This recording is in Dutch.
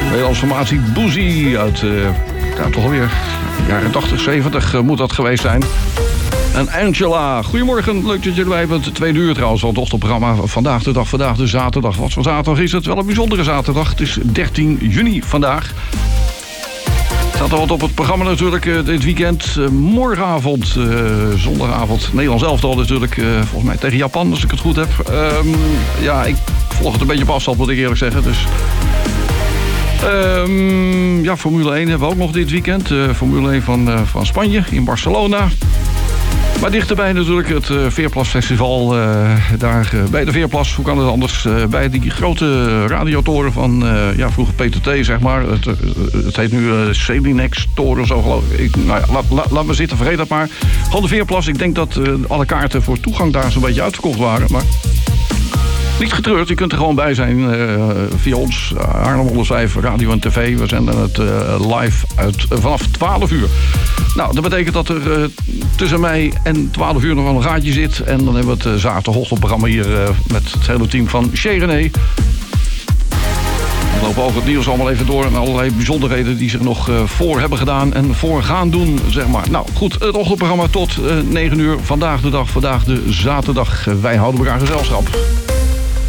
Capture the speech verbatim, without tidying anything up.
Nederlandse formatie Boozy uit uh, ja, toch alweer jaren tachtig, zeventig uh, moet dat geweest zijn. En Angela, goedemorgen, leuk dat jullie bij hebben. Het tweede uur trouwens van het ochtendprogramma. Vandaag de dag, vandaag de zaterdag. Wat voor zaterdag is het? Wel een bijzondere zaterdag. Het is dertien juni vandaag. Staat er wat op het programma natuurlijk uh, dit weekend. Uh, morgenavond, uh, zondagavond, Nederlands elftal natuurlijk. Uh, volgens mij tegen Japan, als ik het goed heb. Uh, ja, ik volg het een beetje op afstand, moet ik eerlijk zeggen. Dus... Um, ja, Formule één hebben we ook nog dit weekend. Uh, Formule één van, uh, van Spanje in Barcelona. Maar dichterbij natuurlijk het uh, Veerplas Festival. Uh, daar uh, bij de Veerplas, hoe kan het anders? Uh, bij die grote radiotoren van, uh, ja, vroeger P T T, zeg maar. Het, uh, het heet nu uh, Selinex toren of zo, geloof ik. ik nou ja, laat, laat, laat me zitten, vergeet dat maar. Gewoon de Veerplas. Ik denk dat uh, alle kaarten voor toegang daar zo'n beetje uitverkocht waren. Maar niet getreurd, je kunt er gewoon bij zijn uh, via ons, uh, Haarlem honderdvijf, radio en tv. We zenden het uh, live uit uh, vanaf twaalf uur. Nou, dat betekent dat er uh, tussen mij en twaalf uur nog wel een gaatje zit. En dan hebben we het uh, zaterdagochtendprogramma hier uh, met het hele team van Chez René. We lopen ook het nieuws allemaal even door en allerlei bijzonderheden die zich nog uh, voor hebben gedaan en voor gaan doen, zeg maar. Nou goed, het ochtendprogramma tot uh, negen uur. Vandaag de dag, vandaag de zaterdag. Uh, wij houden elkaar gezelschap.